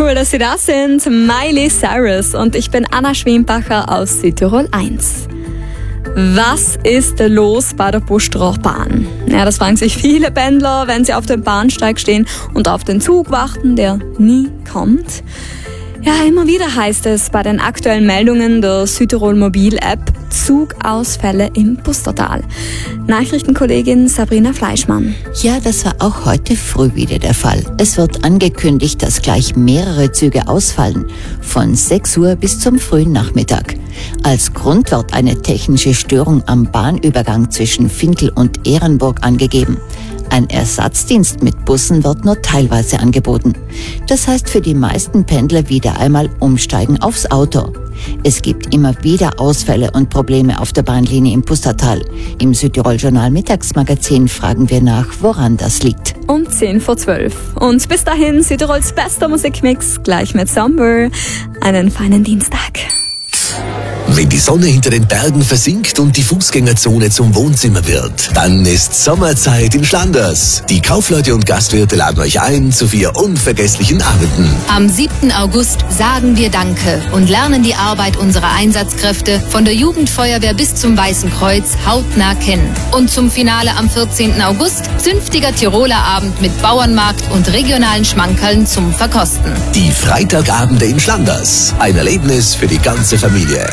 Cool, dass Sie da sind. Miley Cyrus und ich bin Anna Schwembacher aus Südtirol 1. Was ist los bei der Busstraßbahn? Ja, das fragen sich viele Pendler, wenn sie auf dem Bahnsteig stehen und auf den Zug warten, der nie kommt. Ja, immer wieder heißt es bei den aktuellen Meldungen der Südtirol Mobil-App Zugausfälle im Pustertal. Nachrichtenkollegin Sabrina Fleischmann. Ja, das war auch heute früh wieder der Fall. Es wird angekündigt, dass gleich mehrere Züge ausfallen, von 6 Uhr bis zum frühen Nachmittag. Als Grund wird eine technische Störung am Bahnübergang zwischen Fintel und Ehrenburg angegeben. Ein Ersatzdienst mit Bussen wird nur teilweise angeboten. Das heißt für die meisten Pendler wieder einmal umsteigen aufs Auto. Es gibt immer wieder Ausfälle und Probleme auf der Bahnlinie im Pustertal. Im Südtirol Journal Mittagsmagazin fragen wir nach, woran das liegt. Um 10:12. Und bis dahin Südtirols bester Musikmix, gleich mit Summer. Einen feinen Dienstag. Wenn die Sonne hinter den Bergen versinkt und die Fußgängerzone zum Wohnzimmer wird, dann ist Sommerzeit in Schlanders. Die Kaufleute und Gastwirte laden euch ein zu 4 unvergesslichen Abenden. Am 7. August sagen wir Danke und lernen die Arbeit unserer Einsatzkräfte von der Jugendfeuerwehr bis zum Weißen Kreuz hautnah kennen. Und zum Finale am 14. August zünftiger Tiroler Abend mit Bauernmarkt und regionalen Schmankerln zum Verkosten. Die Freitagabende in Schlanders. Ein Erlebnis für die ganze Familie.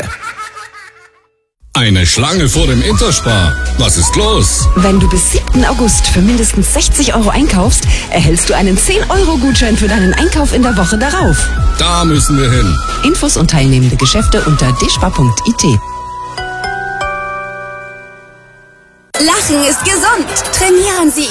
Eine Schlange vor dem Interspar. Was ist los? Wenn du bis 7. August für mindestens 60 € einkaufst, erhältst du einen 10-Euro-Gutschein für deinen Einkauf in der Woche darauf. Da müssen wir hin. Infos und teilnehmende Geschäfte unter despar.it. Lachen ist gesund. Trainieren Sie